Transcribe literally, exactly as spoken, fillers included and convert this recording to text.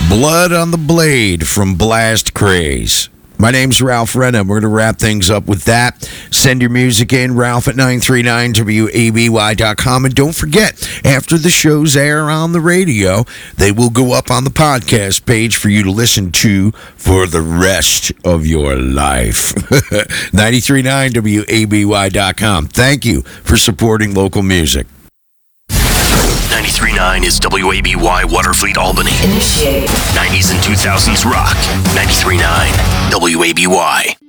Blood on the Blade from Blast Craze. My name's Ralph Renna. We're going to wrap things up with that. Send your music in, Ralph at nine three nine W A B Y dot com. And don't forget, after the shows air on the radio, they will go up on the podcast page for you to listen to for the rest of your life. nine three nine W A B Y dot com. Thank you for supporting local music. ninety-three point nine is W A B Y Waterfleet Albany. Initiate. nineties and two thousands rock. ninety-three point nine W A B Y.